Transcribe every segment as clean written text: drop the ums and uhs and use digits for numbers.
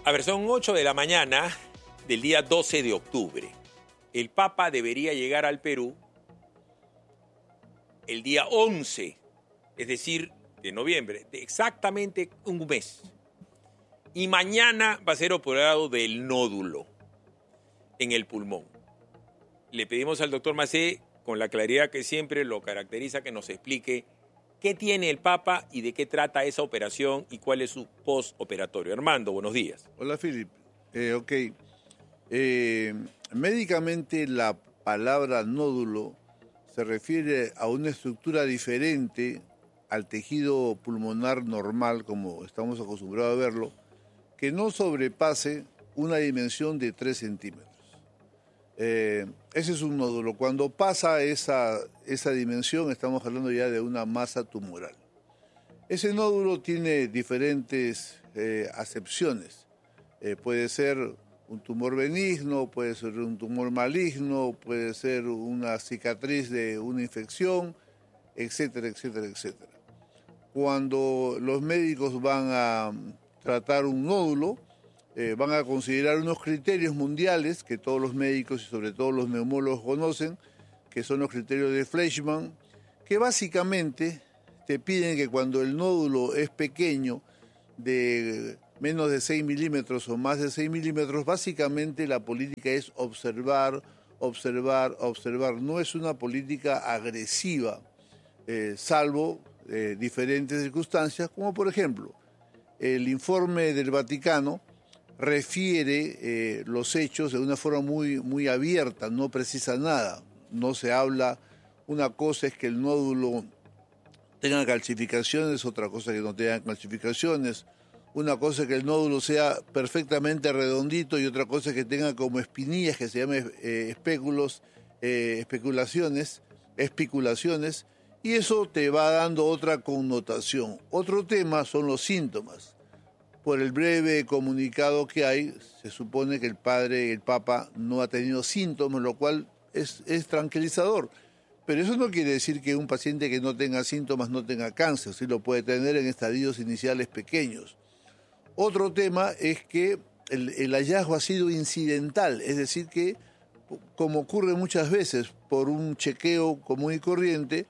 A ver, son 8 de la mañana del día 12 de octubre. El Papa debería llegar al Perú el día 11, es decir, de noviembre, de exactamente un mes. Y mañana va a ser operado del nódulo en el pulmón. Le pedimos al doctor Macé, con la claridad que siempre lo caracteriza, que nos explique qué tiene el Papa y de qué trata esa operación y cuál es su postoperatorio. Armando, buenos días. Hola, Philip. Médicamente la palabra nódulo se refiere a una estructura diferente al tejido pulmonar normal, como estamos acostumbrados a verlo, que no sobrepase una dimensión de 3 centímetros. Ese es un nódulo. Cuando pasa esa dimensión, estamos hablando ya de una masa tumoral. Ese nódulo tiene diferentes acepciones. Puede ser un tumor benigno, puede ser un tumor maligno, puede ser una cicatriz de una infección, etcétera, etcétera, etcétera. Cuando los médicos van a tratar un nódulo, van a considerar unos criterios mundiales que todos los médicos y sobre todo los neumólogos conocen, que son los criterios de Fleischmann, que básicamente te piden que cuando el nódulo es pequeño, de menos de 6 milímetros o más de 6 milímetros, básicamente la política es observar, observar, observar. No es una política agresiva, salvo diferentes circunstancias, como por ejemplo, el informe del Vaticano refiere los hechos de una forma muy abierta, no precisa nada, no se habla, una cosa es que el nódulo tenga calcificaciones, otra cosa que no tenga calcificaciones, una cosa es que el nódulo sea perfectamente redondito y otra cosa es que tenga como espinillas, que se llaman especulaciones, y eso te va dando otra connotación. Otro tema son los síntomas. Por el breve comunicado que hay, se supone que el Papa no ha tenido síntomas, lo cual es tranquilizador. Pero eso no quiere decir que un paciente que no tenga síntomas no tenga cáncer, sí lo puede tener en estadios iniciales pequeños. Otro tema es que el hallazgo ha sido incidental, es decir que, como ocurre muchas veces, por un chequeo común y corriente,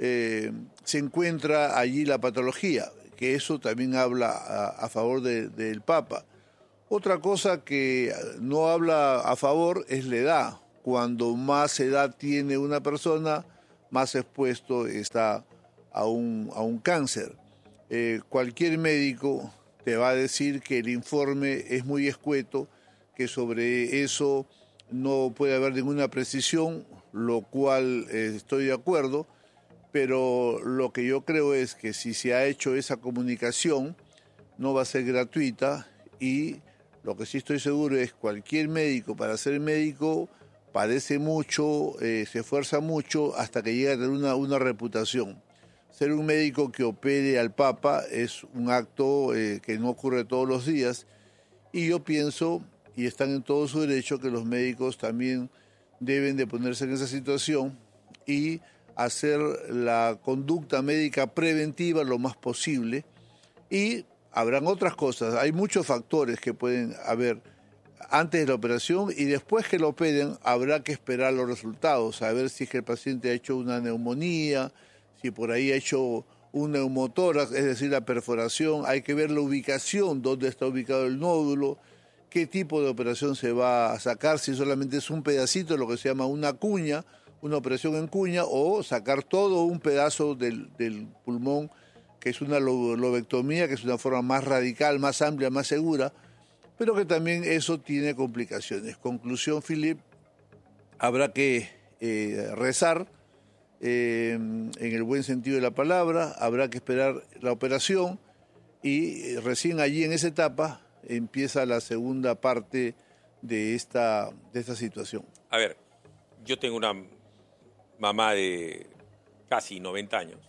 se encuentra allí la patología, que eso también habla a favor del Papa. Otra cosa que no habla a favor es la edad. Cuando más edad tiene una persona, más expuesto está a un cáncer. Cualquier médico te va a decir que el informe es muy escueto, que sobre eso no puede haber ninguna precisión, lo cual estoy de acuerdo, pero lo que yo creo es que si se ha hecho esa comunicación, no va a ser gratuita, y lo que sí estoy seguro es que cualquier médico, para ser médico, padece mucho, se esfuerza mucho hasta que llega a tener una reputación. Ser un médico que opere al Papa es un acto que no ocurre todos los días, y yo pienso, y están en todo su derecho, que los médicos también deben de ponerse en esa situación y hacer la conducta médica preventiva lo más posible. Y habrán otras cosas, hay muchos factores que pueden haber antes de la operación, y después que lo operen habrá que esperar los resultados, a ver si es que el paciente ha hecho una neumonía, si por ahí ha hecho un neumotórax, es decir, la perforación. Hay que ver la ubicación, dónde está ubicado el nódulo, qué tipo de operación se va a sacar, si solamente es un pedacito, lo que se llama una cuña, una operación en cuña, o sacar todo un pedazo del pulmón, que es una lobectomía, que es una forma más radical, más amplia, más segura, pero que también eso tiene complicaciones. Conclusión, Philip, habrá que rezar, en el buen sentido de la palabra, habrá que esperar la operación, y recién allí en esa etapa empieza la segunda parte de esta situación. A ver, yo tengo una mamá de casi 90 años,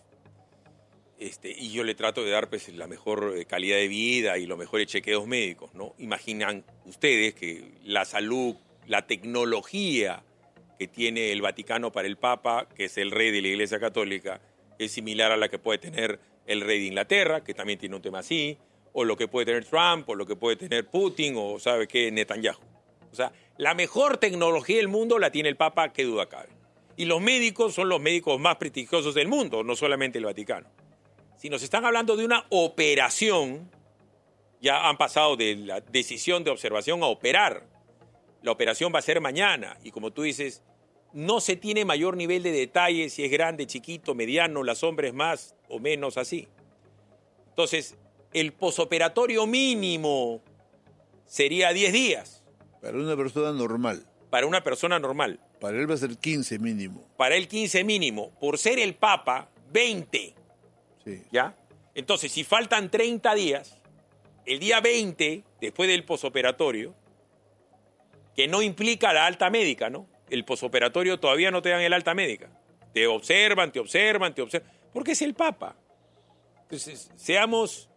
y yo le trato de dar pues la mejor calidad de vida y los mejores chequeos médicos, ¿no? Imaginan ustedes que la salud, la tecnología que tiene el Vaticano para el Papa, que es el rey de la Iglesia Católica, es similar a la que puede tener el rey de Inglaterra, que también tiene un tema así, o lo que puede tener Trump, o lo que puede tener Putin, o sabe qué, Netanyahu. O sea, la mejor tecnología del mundo la tiene el Papa, qué duda cabe. Y los médicos son los médicos más prestigiosos del mundo, no solamente el Vaticano. Si nos están hablando de una operación, ya han pasado de la decisión de observación a operar. La operación va a ser mañana y como tú dices, no se tiene mayor nivel de detalle si es grande, chiquito, mediano, la sombra es más o menos así. Entonces, el posoperatorio mínimo sería 10 días. Para una persona normal. Para una persona normal. Para él va a ser 15 mínimo. Para él 15 mínimo. Por ser el Papa, 20. Sí. ¿Ya? Entonces, si faltan 30 días, el día 20, después del posoperatorio, que no implica la alta médica, ¿no? El posoperatorio todavía no te dan el alta médica. Te observan, porque es el Papa. Entonces, seamos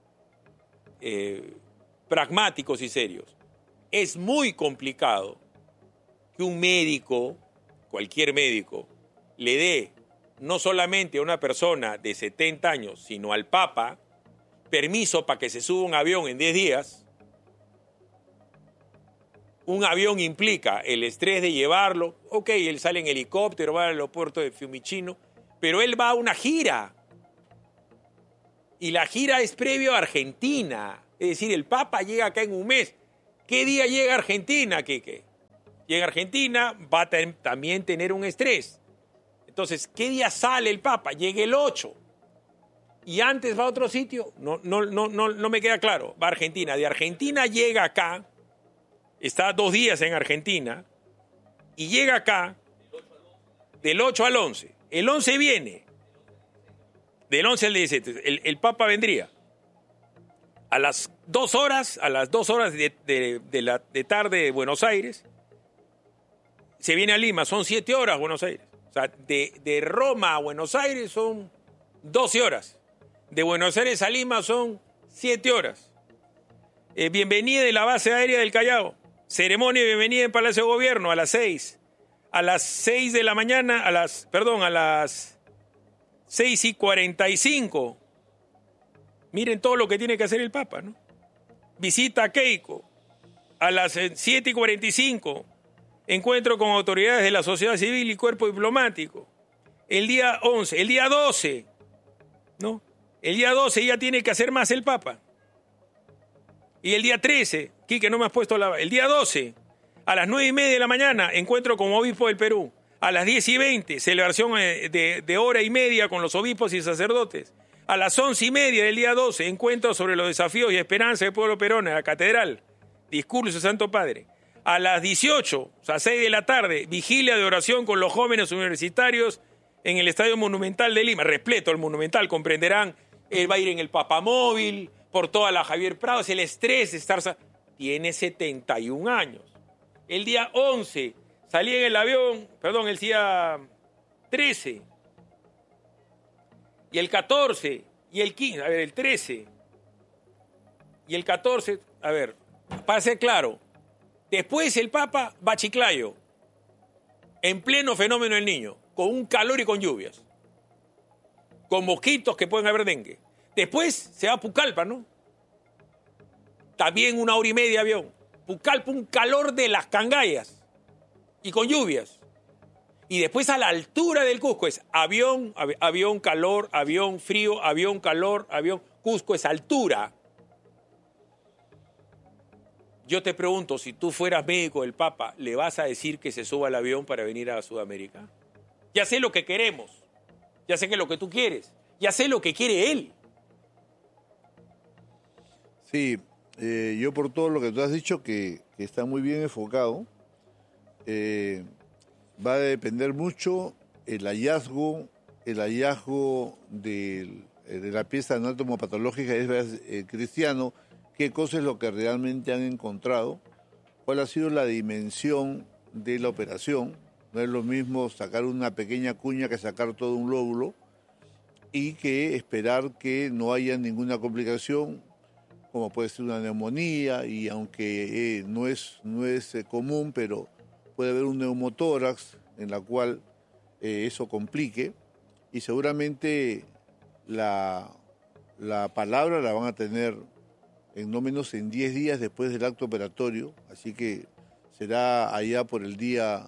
pragmáticos y serios. Es muy complicado que un médico, cualquier médico, le dé no solamente a una persona de 70 años, sino al Papa, permiso para que se suba un avión en 10 días. Un avión implica el estrés de llevarlo. Ok, él sale en helicóptero, va al aeropuerto de Fiumicino, pero él va a una gira. Y la gira es previo a Argentina. Es decir, el Papa llega acá en un mes. ¿Qué día llega a Argentina, Quique? Llega a Argentina, va a también tener un estrés. Entonces, ¿qué día sale el Papa? Llega el 8. ¿Y antes va a otro sitio? No me queda claro. Va a Argentina. De Argentina llega acá, está 2 días en Argentina, y llega acá del 8 al 11. El 11 viene. Del 11 al 17. El Papa vendría. A las 2 horas de tarde de Buenos Aires, se viene a Lima, son 7 horas Buenos Aires. O sea, de Roma a Buenos Aires son 12 horas. De Buenos Aires a Lima son 7 horas. Bienvenida de la base aérea del Callao. Ceremonia de bienvenida en Palacio de Gobierno a las 6. A las 6 de la mañana, a las 6:45. Miren todo lo que tiene que hacer el Papa, ¿no? Visita a Keiko. A las 7:45. Encuentro con autoridades de la sociedad civil y cuerpo diplomático. El día 11, el día 12, ¿no? El día 12 ya tiene que hacer más el Papa. Y el día 13, Quique, no me has puesto el día 12, a las 9:30 de la mañana, encuentro con obispo del Perú. A las 10:20, celebración de hora y media con los obispos y sacerdotes. A las 11:30 del día 12, encuentro sobre los desafíos y esperanzas del pueblo peruano en la catedral. Discurso de Santo Padre. A las 18, o sea, 6 de la tarde, vigilia de oración con los jóvenes universitarios en el Estadio Monumental de Lima. Repleto el Monumental, comprenderán. Él va a ir en el Papamóvil, por toda la Javier Prado. Es el estrés de estar... Tiene 71 años. El día 11, salí en el avión, el día 13. Y el 14, y el 15, el 13. Y el 14, para ser claro, después el Papa va a Chiclayo, en pleno fenómeno del Niño, con un calor y con lluvias, con mosquitos que pueden haber dengue. Después se va a Pucallpa, ¿no? También 1 hora y media de avión. Pucallpa, un calor de las cangallas y con lluvias. Y después a la altura del Cusco es avión, calor, avión, frío, avión, calor, avión. Cusco es altura. Yo te pregunto, si tú fueras médico del Papa, ¿le vas a decir que se suba al avión para venir a Sudamérica? Ya sé lo que queremos. Ya sé que es lo que tú quieres. Ya sé lo que quiere él. Sí, yo por todo lo que tú has dicho, que está muy bien enfocado, va a depender mucho el hallazgo de la pieza anatomopatológica es cristiano, qué cosa es lo que realmente han encontrado, cuál ha sido la dimensión de la operación. No es lo mismo sacar una pequeña cuña que sacar todo un lóbulo, y que esperar que no haya ninguna complicación, como puede ser una neumonía, y aunque no es común, pero puede haber un neumotórax en la cual eso complique, y seguramente la palabra la van a tener en no menos en 10 días después del acto operatorio, así que será allá por el día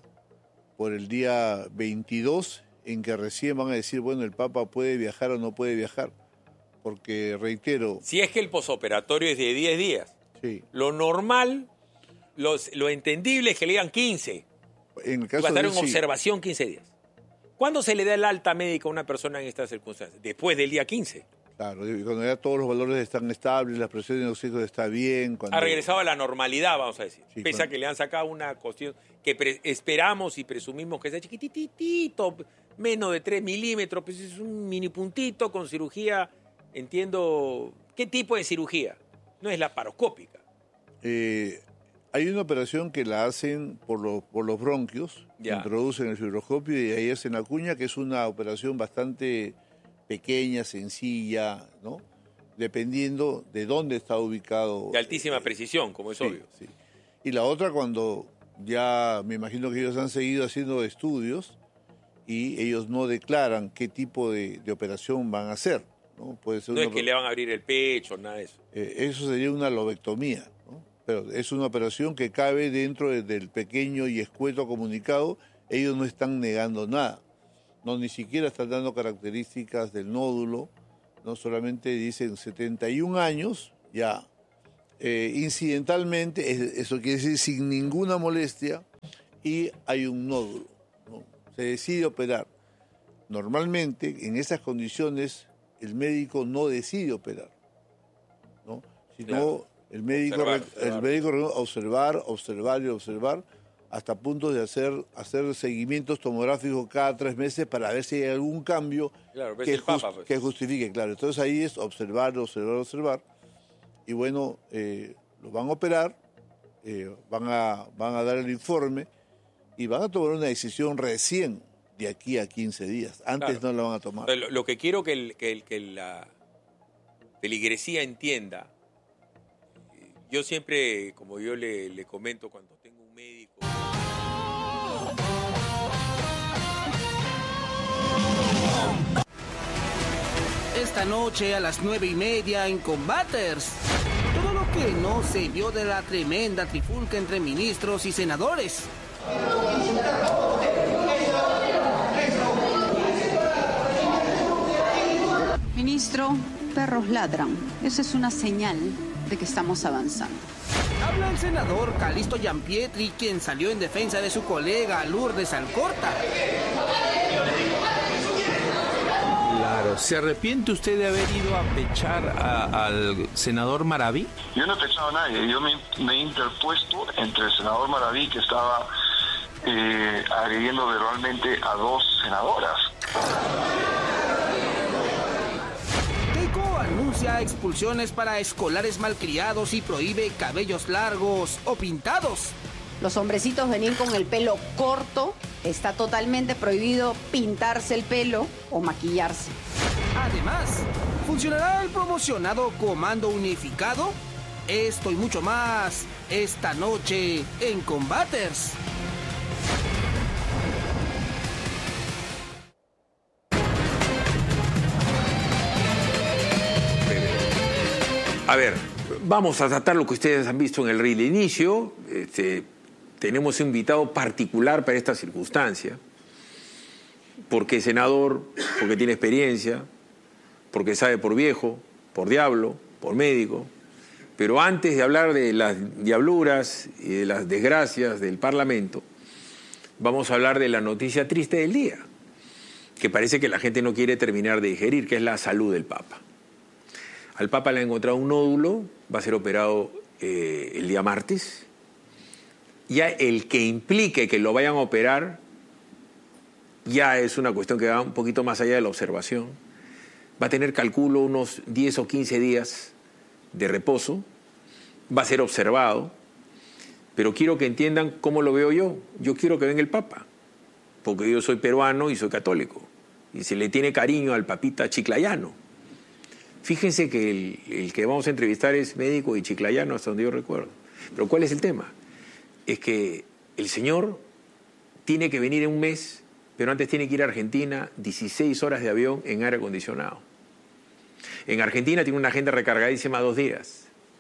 22 en que recién van a decir, bueno, el Papa puede viajar o no puede viajar, porque reitero... Si es que el posoperatorio es de 10 días, sí. Lo normal, lo entendible es que le digan 15. En el caso va a estar de en sí. observación 15 días. ¿Cuándo se le da el alta médica a una persona en estas circunstancias? Después del día 15. Claro, y cuando ya todos los valores están estables, la presión de oxígeno está bien. Cuando... Ha regresado a la normalidad, vamos a decir. Sí, Pese cuando... a que le han sacado una cuestión que esperamos y presumimos que sea chiquititito, menos de 3 milímetros, pues es un mini puntito con cirugía, entiendo. ¿Qué tipo de cirugía? No es laparoscópica. Hay una operación que la hacen por los bronquios, introducen el fibroscopio y ahí hacen la cuña, que es una operación bastante pequeña, sencilla, ¿no? Dependiendo de dónde está ubicado. De altísima precisión, como es obvio. Sí. Y la otra cuando ya me imagino que ellos han seguido haciendo estudios y ellos no declaran qué tipo de operación van a hacer, ¿no? Puede ser no es que le van a abrir el pecho, nada de eso. Eso sería una lobectomía, ¿no? Pero es una operación que cabe dentro del pequeño y escueto comunicado. Ellos no están negando nada. No, ni siquiera están dando características del nódulo, no solamente dicen 71 años, ya. Incidentalmente, eso quiere decir sin ninguna molestia, y hay un nódulo, ¿no? Se decide operar. Normalmente, en esas condiciones, el médico no decide operar, ¿no? Sino claro. El médico observar y observar, hasta punto de hacer seguimientos tomográficos cada 3 meses para ver si hay algún cambio claro, que justifique. Claro, entonces ahí es observar. Y bueno, los van a operar, van a dar el informe y van a tomar una decisión recién de aquí a 15 días. Antes claro. No la van a tomar. Lo que quiero que la feligresía entienda, yo siempre, como yo le comento cuando tengo un médico... Esta noche a las 9:30 en Combaters. Todo lo que no se vio de la tremenda trifulca entre ministros y senadores. Ministro, perros ladran. Esa es una señal de que estamos avanzando. Habla el senador Calixto Gianpietri, quien salió en defensa de su colega Lourdes Alcorta. Claro. ¿Se arrepiente usted de haber ido a pechar al senador Maraví? Yo no he pechado a nadie. Yo me he interpuesto entre el senador Maraví, que estaba agrediendo verbalmente a 2 senadoras. Keiko anuncia expulsiones para escolares malcriados y prohíbe cabellos largos o pintados. Los hombrecitos venir con el pelo corto, está totalmente prohibido pintarse el pelo o maquillarse. Además, ¿funcionará el promocionado Comando Unificado? Esto y mucho más esta noche en Combaters. A ver, vamos a tratar lo que ustedes han visto en el reel de inicio. Tenemos un invitado particular para esta circunstancia, porque es senador, porque tiene experiencia, porque sabe por viejo, por diablo, por médico. Pero antes de hablar de las diabluras y de las desgracias del Parlamento, vamos a hablar de la noticia triste del día, que parece que la gente no quiere terminar de digerir, que es la salud del Papa. Al Papa le han encontrado un nódulo, va a ser operado el día martes. Ya el que implique que lo vayan a operar ya es una cuestión que va un poquito más allá de la observación. Va a tener, calculo, unos 10 o 15 días de reposo. Va a ser observado. Pero quiero que entiendan cómo lo veo yo. Yo quiero que venga el Papa, porque yo soy peruano y soy católico. Y se le tiene cariño al papita chiclayano. Fíjense que el que vamos a entrevistar es médico y chiclayano, hasta donde yo recuerdo. Pero ¿cuál es el tema? Es que el señor tiene que venir en un mes, pero antes tiene que ir a Argentina, 16 horas de avión en aire acondicionado. En Argentina tiene una agenda recargadísima 2 días.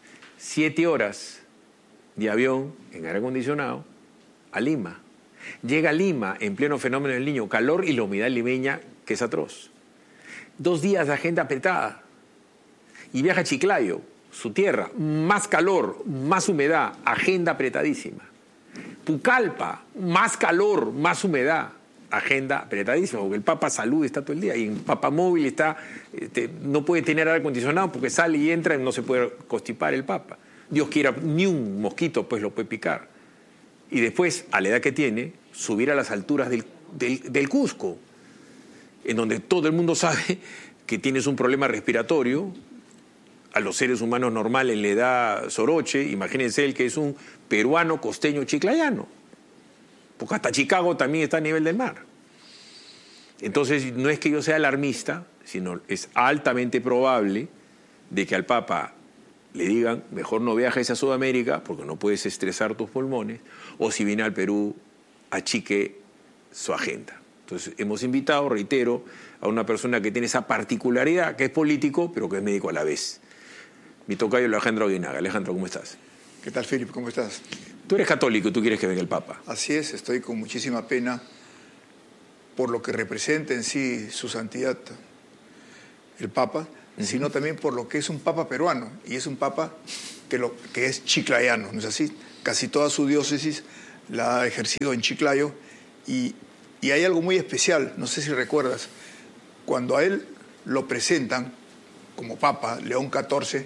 7 horas de avión en aire acondicionado a Lima. Llega a Lima en pleno fenómeno del Niño, calor y la humedad limeña que es atroz. 2 días de agenda apretada. Y viaja a Chiclayo, su tierra, más calor, más humedad, agenda apretadísima. Pucallpa, más calor, más humedad, agenda apretadísima, porque el Papa Salud está todo el día y en Papamóvil está, no puede tener aire acondicionado porque sale y entra y no se puede constipar el Papa. Dios quiera, ni un mosquito pues lo puede picar. Y después, a la edad que tiene, subir a las alturas del Cusco, en donde todo el mundo sabe que tienes un problema respiratorio. A los seres humanos normales le da soroche, imagínense él que es un peruano costeño chiclayano, porque hasta Chicago también está a nivel del mar. Entonces no es que yo sea alarmista, sino es altamente probable de que al Papa le digan mejor no viajes a Sudamérica porque no puedes estresar tus pulmones, o si viene al Perú achique su agenda. Entonces hemos invitado, reitero, a una persona que tiene esa particularidad, que es político pero que es médico a la vez. Mi tocayo Alejandro Aguinaga. Alejandro, ¿cómo estás? ¿Qué tal, Felipe? ¿Cómo estás? Tú eres católico y tú quieres que venga el Papa. Así es, estoy con muchísima pena por lo que representa en sí su santidad el Papa, sino también por lo que es un Papa peruano, y es un Papa que es chiclayano, ¿no es así? Casi toda su diócesis la ha ejercido en Chiclayo, y hay algo muy especial, no sé si recuerdas, cuando a él lo presentan como Papa, León XIV,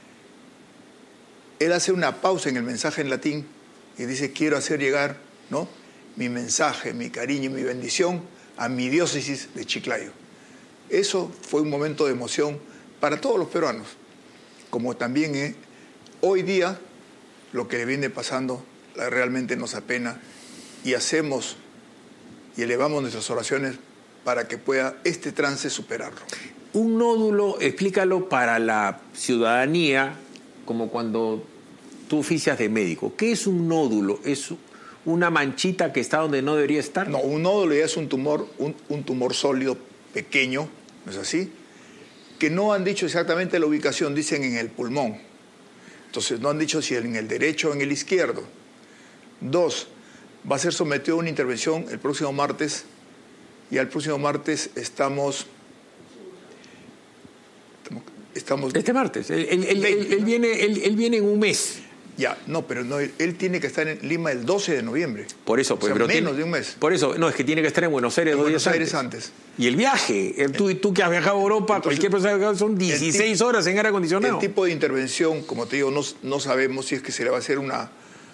él hace una pausa en el mensaje en latín y dice: quiero hacer llegar, ¿no?, mi mensaje, mi cariño y mi bendición a mi diócesis de Chiclayo. Eso fue un momento de emoción para todos los peruanos, como también hoy día lo que le viene pasando realmente nos apena, y hacemos y elevamos nuestras oraciones para que pueda este trance superarlo. Un nódulo, explícalo para la ciudadanía, como cuando tú oficias de médico. ¿Qué es un nódulo? ¿Es una manchita que está donde no debería estar? No, un nódulo ya es un tumor sólido pequeño, ¿no es así? Que no han dicho exactamente la ubicación, dicen en el pulmón. Entonces no han dicho si en el derecho o en el izquierdo. 2, va a ser sometido a una intervención el próximo martes, y al próximo martes estamos este martes. Él viene en un mes. Ya, no, pero no, él tiene que estar en Lima el 12 de noviembre. Por eso, pues, o sea, menos de un mes. Por eso, no, es que tiene que estar en Buenos Aires 2 días antes. Y el viaje, tú que has viajado a Europa, entonces, cualquier persona que ha viajado, son 16 horas en aire acondicionado. El tipo de intervención, como te digo, no sabemos si es que se le va a hacer una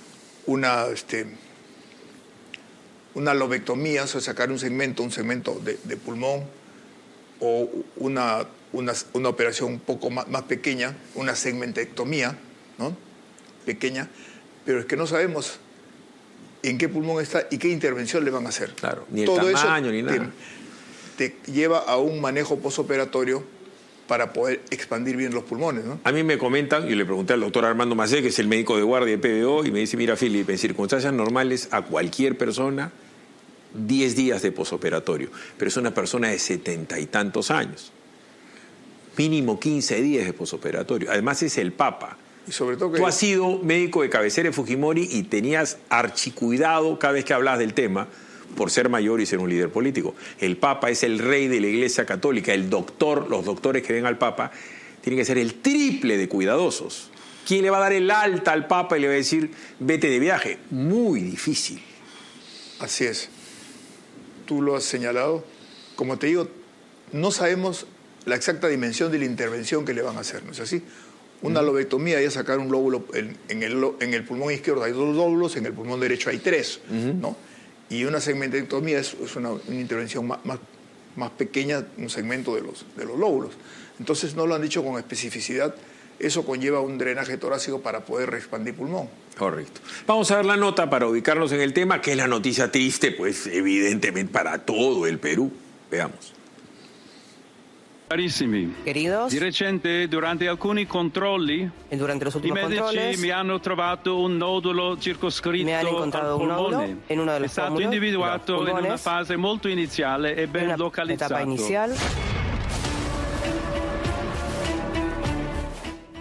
lobectomía, o sea, sacar un segmento de pulmón, o una operación un poco más pequeña, una segmentectomía, ¿no?, pequeña, pero es que no sabemos en qué pulmón está y qué intervención le van a hacer. Claro, ni el todo tamaño, eso ni nada. Te lleva a un manejo posoperatorio para poder expandir bien los pulmones, ¿no? A mí me comentan, yo le pregunté al doctor Armando Macé, que es el médico de guardia de PBO, y me dice: mira, Filipe, en circunstancias normales a cualquier persona 10 días de posoperatorio, pero es una persona de 70 y tantos años. Mínimo 15 días de posoperatorio. Además es el Papa. Y sobre todo que tú has sido médico de cabecera de Fujimori y tenías archicuidado cada vez que hablabas del tema por ser mayor y ser un líder político. El Papa es el rey de la Iglesia Católica. Los doctores que ven al Papa tienen que ser el triple de cuidadosos. ¿Quién le va a dar el alta al Papa y le va a decir vete de viaje? Muy difícil. Así es. Tú lo has señalado. Como te digo, no sabemos la exacta dimensión de la intervención que le van a hacer, ¿no es así? Una lobectomía es sacar un lóbulo en el pulmón izquierdo hay 2 lóbulos, en el pulmón derecho hay 3, ¿no? Y una segmentectomía es una intervención más pequeña, un segmento de los lóbulos. Entonces no lo han dicho con especificidad. Eso conlleva un drenaje torácico para poder expandir pulmón. Correcto. Vamos a ver la nota para ubicarnos en el tema, que es la noticia triste, pues evidentemente para todo el Perú. Veamos. Carissimi, queridos, di recente durante alcuni controlli durante los últimos i medici controles mi hanno trovato un nodulo circoscritto me han encontrado al un polmone. nódulo en uno de los È stato individuato in una pulmones, fase molto iniziale e ben en una localizzato. etapa inicial.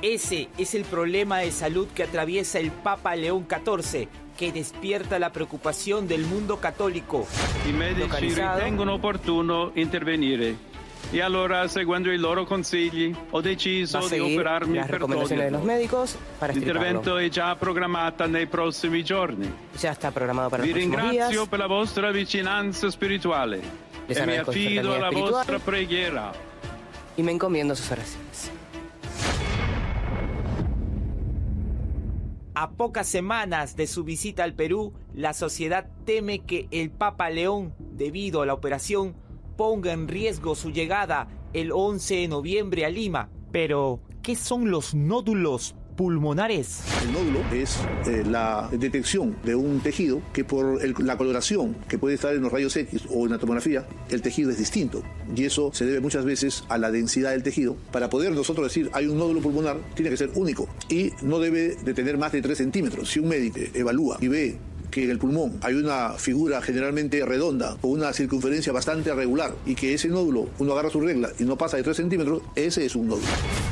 Ese es el problema de salud que atraviesa el Papa León XIV, che despierta la preoccupazione del mondo cattolico. I medici ritengono opportuno intervenire. E allora, seguendo i loro consigli, ho deciso di operarmi per toglierlo. L'intervento è già programmata nei prossimi giorni. Vi ringrazio per la vostra vicinanza spirituale e mi affido alla vostra preghiera. Y me encomiendo sus oraciones. A pocas semanas de su visita al Perú, la sociedad teme que el Papa León, debido a la operación, ponga en riesgo su llegada el 11 de noviembre a Lima. Pero, ¿qué son los nódulos pulmonares? El nódulo es la detección de un tejido que por la coloración que puede estar en los rayos X o en la tomografía, el tejido es distinto. Y eso se debe muchas veces a la densidad del tejido. Para poder nosotros decir hay un nódulo pulmonar, tiene que ser único y no debe de tener más de 3 centímetros. Si un médico evalúa y ve que en el pulmón hay una figura generalmente redonda o una circunferencia bastante regular y que ese nódulo, uno agarra su regla y no pasa de 3 centímetros, ese es un nódulo.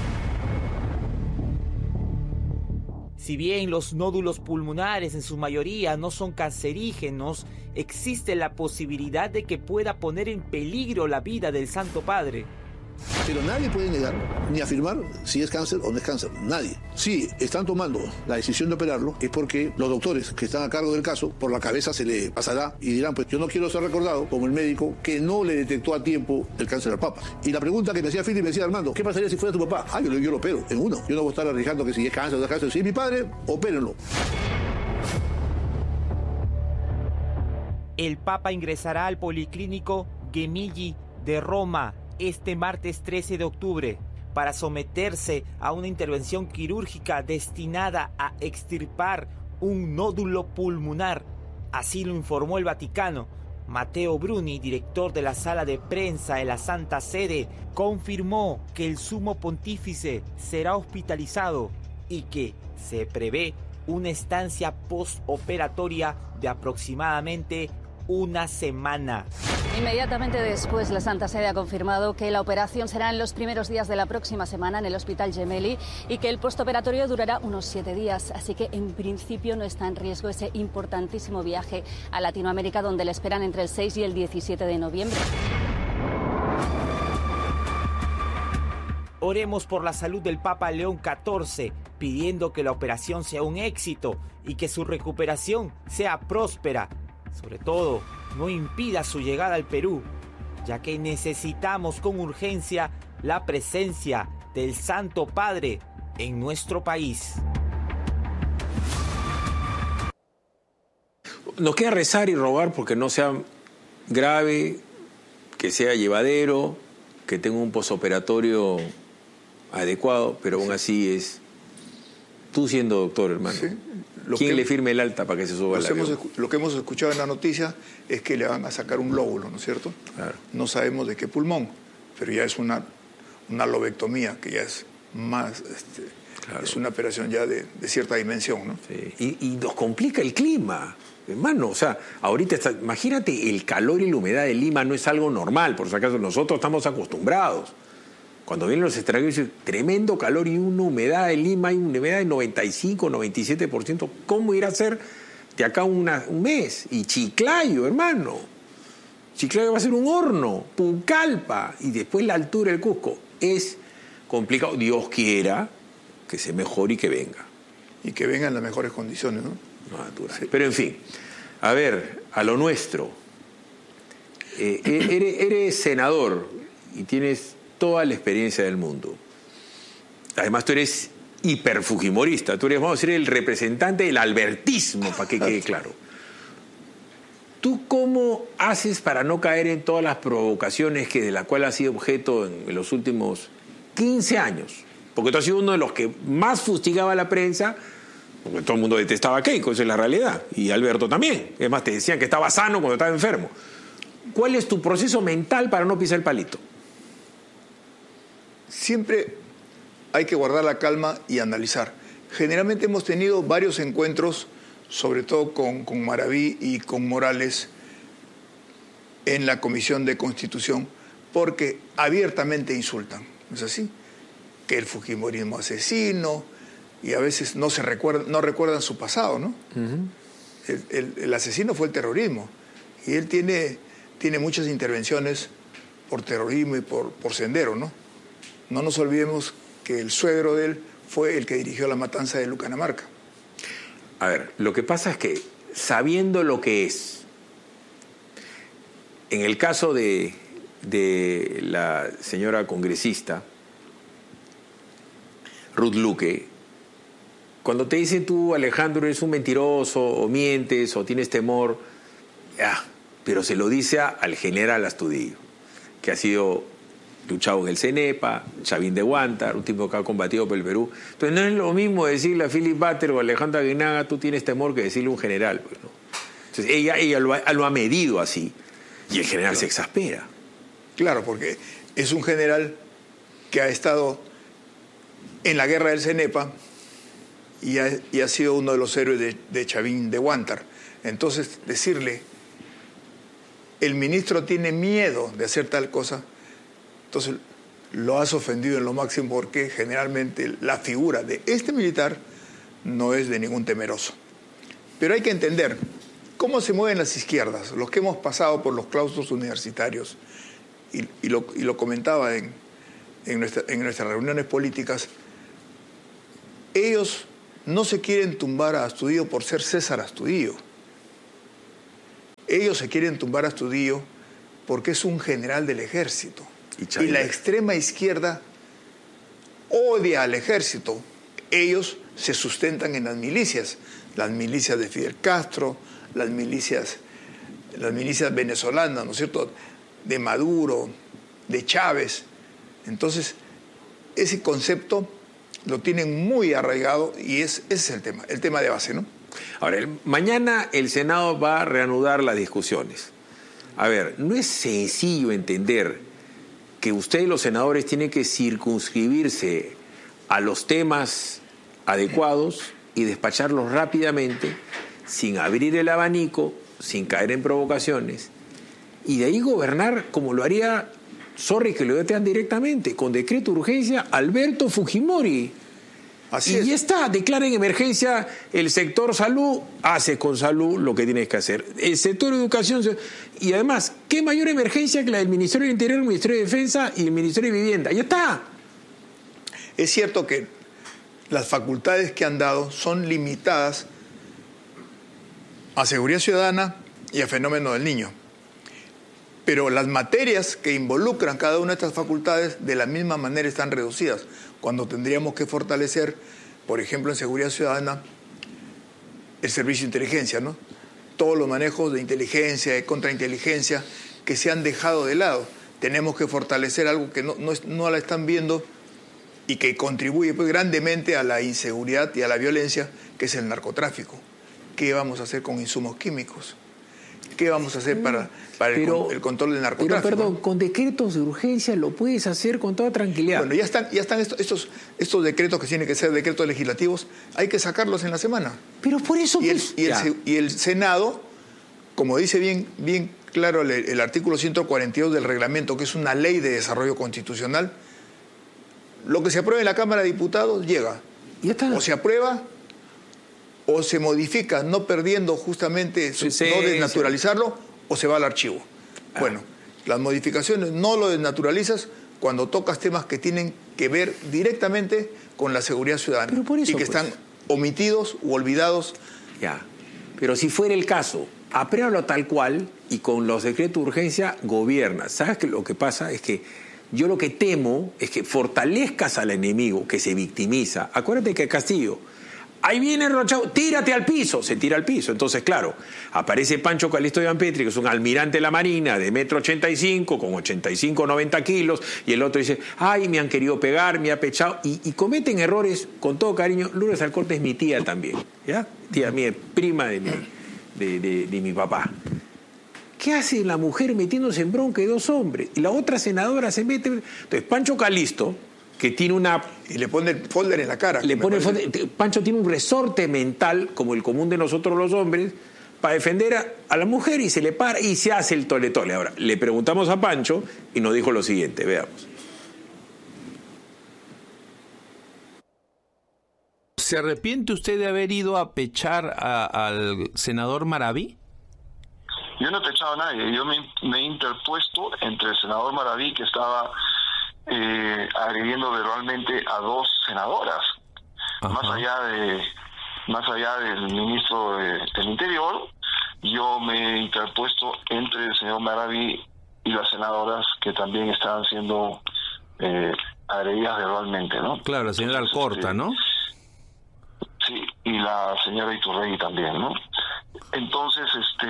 Si bien los nódulos pulmonares en su mayoría no son cancerígenos, existe la posibilidad de que pueda poner en peligro la vida del Santo Padre. Pero nadie puede negar ni afirmar si es cáncer o no es cáncer. Nadie. Si están tomando la decisión de operarlo es porque los doctores que están a cargo del caso, por la cabeza se le pasará y dirán, pues yo no quiero ser recordado como el médico que no le detectó a tiempo el cáncer al Papa. Y la pregunta que me hacía Philip, me decía Armando, ¿qué pasaría si fuera tu papá? Yo lo opero en uno. Yo no voy a estar arriesgando que si es cáncer o no es cáncer. Si es mi padre, opérenlo. El Papa ingresará al Policlínico Gemelli de Roma este martes 13 de octubre para someterse a una intervención quirúrgica destinada a extirpar un nódulo pulmonar. Así lo informó el Vaticano. Matteo Bruni, director de la sala de prensa de la Santa Sede, confirmó que el sumo pontífice será hospitalizado y que se prevé una estancia postoperatoria de aproximadamente una semana. Inmediatamente después, la Santa Sede ha confirmado que la operación será en los primeros días de la próxima semana en el Hospital Gemelli y que el postoperatorio durará unos 7 días. Así que, en principio, no está en riesgo ese importantísimo viaje a Latinoamérica, donde le esperan entre el 6 y el 17 de noviembre. Oremos por la salud del Papa León XIV, pidiendo que la operación sea un éxito y que su recuperación sea próspera. Sobre todo, no impida su llegada al Perú, ya que necesitamos con urgencia la presencia del Santo Padre en nuestro país. Nos queda rezar y rogar porque no sea grave, que sea llevadero, que tenga un posoperatorio adecuado, pero aún así es tú siendo doctor, hermano. Sí. ¿Quién le firme el alta para que se suba al avión? Lo que hemos escuchado en la noticia es que le van a sacar un lóbulo, ¿no es cierto? Claro. No sabemos de qué pulmón, pero ya es una lobectomía, que ya es más, claro. Es una operación ya de cierta dimensión, ¿no? Sí. Y nos complica el clima, hermano. O sea, ahorita imagínate, el calor y la humedad de Lima no es algo normal, por si acaso nosotros estamos acostumbrados. Cuando vienen los extranjeros, dicen, tremendo calor y una humedad en Lima, hay una humedad de 95, 97%. ¿Cómo irá a ser de acá un mes? Y Chiclayo, hermano. Chiclayo va a ser un horno, Pucallpa, y después la altura del Cusco. Es complicado. Dios quiera que se mejore y que venga. Y que venga en las mejores condiciones, ¿no? Natural. Sí. Pero en fin, a ver, a lo nuestro. Eres senador y tienes toda la experiencia del mundo. Además, tú eres hiperfujimorista. Tú eres, vamos a decir, el representante del albertismo, para que quede claro. ¿Tú cómo haces para no caer en todas las provocaciones de las cuales has sido objeto en los últimos 15 años? Porque tú has sido uno de los que más fustigaba a la prensa, porque todo el mundo detestaba a Keiko, esa es la realidad. Y Alberto también. Es más, te decían que estaba sano cuando estaba enfermo. ¿Cuál es tu proceso mental para no pisar el palito? Siempre hay que guardar la calma y analizar. Generalmente hemos tenido varios encuentros, sobre todo con Maraví y con Morales, en la Comisión de Constitución, porque abiertamente insultan. ¿No es así? que el fujimorismo asesino, y a veces no recuerdan su pasado, ¿no? El asesino fue el terrorismo, y él tiene muchas intervenciones por terrorismo y por Sendero, ¿no? No nos olvidemos que el suegro de él fue el que dirigió la matanza de Lucanamarca. A ver, lo que pasa es que, sabiendo lo que es, en el caso de la señora congresista Ruth Luque, cuando te dicen tú, Alejandro, eres un mentiroso, o mientes, o tienes temor, pero se lo dice al general Astudillo, que ha sido luchado en el CENEPA, Chavín de Huántar, un tipo que ha combatido por el Perú. Entonces no es lo mismo decirle a Philip Butter o a Alejandro Aguinaga, tú tienes temor, que decirle a un general, pues, ¿no? Entonces ella lo ha medido así, y el general se exaspera. Claro, porque es un general que ha estado en la guerra del CENEPA y ha sido uno de los héroes de Chavín de Huántar. Entonces, decirle, el ministro tiene miedo de hacer tal cosa, entonces lo has ofendido en lo máximo, porque generalmente la figura de este militar no es de ningún temeroso. Pero hay que entender cómo se mueven las izquierdas, los que hemos pasado por los claustros universitarios, y lo comentaba en nuestras reuniones políticas. Ellos no se quieren tumbar a Astudillo por ser César Astudillo. Ellos se quieren tumbar a Astudillo porque es un general del ejército. Y la extrema izquierda odia al ejército. Ellos se sustentan en las milicias de Fidel Castro, las milicias venezolanas, ¿no es cierto?, de Maduro, de Chávez. Entonces, ese concepto lo tienen muy arraigado, y ese es el tema de base, ¿no? Ahora, mañana el Senado va a reanudar las discusiones. A ver, no es sencillo entender que ustedes, los senadores, tienen que circunscribirse a los temas adecuados y despacharlos rápidamente, sin abrir el abanico, sin caer en provocaciones, y de ahí gobernar como lo haría, sorry que lo vean directamente, con decreto de urgencia Alberto Fujimori. Así es. Y ya está, declara en emergencia el sector salud, hace con salud lo que tienes que hacer. El sector educación, y además, ¿qué mayor emergencia que la del Ministerio del Interior, el Ministerio de Defensa y el Ministerio de Vivienda? Ya está. Es cierto que las facultades que han dado son limitadas a seguridad ciudadana y a fenómeno del niño. Pero las materias que involucran cada una de estas facultades de la misma manera están reducidas, cuando tendríamos que fortalecer, por ejemplo, en seguridad ciudadana, el servicio de inteligencia, ¿no? Todos los manejos de inteligencia, de contrainteligencia, que se han dejado de lado. Tenemos que fortalecer algo que no la están viendo y que contribuye pues grandemente a la inseguridad y a la violencia, que es el narcotráfico. ¿Qué vamos a hacer con insumos químicos? ¿Qué vamos a hacer para el control del narcotráfico? Pero, perdón, con decretos de urgencia lo puedes hacer con toda tranquilidad. Bueno, ya están estos decretos que tienen que ser decretos legislativos, hay que sacarlos en la semana. Pero por eso... Y el Senado, como dice bien claro el artículo 142 del reglamento, que es una ley de desarrollo constitucional, lo que se apruebe en la Cámara de Diputados llega. Ya está. O se aprueba o se modifica, no perdiendo justamente, no desnaturalizarlo, o se va al archivo. Bueno, las modificaciones no lo desnaturalizas cuando tocas temas que tienen que ver directamente con la seguridad ciudadana. Pero por eso, y que están omitidos u olvidados. Ya, pero si fuera el caso, apruébalo tal cual y con los decretos de urgencia gobierna. ¿Sabes qué? Lo que pasa es que yo lo que temo es que fortalezcas al enemigo que se victimiza. Acuérdate que Castillo, ahí viene Rochao, tírate al piso, se tira al piso. Entonces, claro, aparece Pancho Calixto Petri, que es un almirante de la Marina de 1,85 m, con 85, 90 kilos, y el otro dice, ay, me han querido pegar, me ha pechado, y cometen errores con todo cariño. Lourdes Alcorte es mi tía también, ¿ya? Tía mía, prima de mi papá. ¿Qué hace la mujer metiéndose en bronca de dos hombres? Y la otra senadora se mete... Entonces, Pancho Calixto, que tiene una... Y le pone el folder en la cara. Pancho tiene un resorte mental, como el común de nosotros los hombres, para defender a la mujer, y se le para y se hace el tole-tole. Ahora, le preguntamos a Pancho y nos dijo lo siguiente, veamos. ¿Se arrepiente usted de haber ido a pechar al senador Maraví? Yo no he pechado a nadie, yo me he interpuesto entre el senador Maraví, que estaba agrediendo verbalmente a 2 senadoras. Más allá del ministro del Interior, yo me he interpuesto entre el señor Maraví y las senadoras que también estaban siendo agredidas verbalmente, ¿no? Claro, la señora Alcorta, ¿no? Sí, y la señora Iturregui también, ¿no? Entonces,